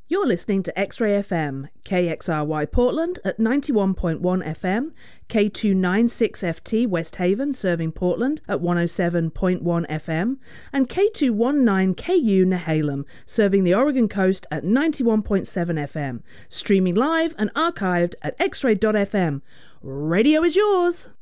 You're listening to X-Ray FM, KXRY Portland at 91.1 FM, K296FT West Haven serving Portland at 107.1 FM, and K219KU Nehalem serving the Oregon coast at 91.7 FM, streaming live and archived at xray.fm. Radio is yours!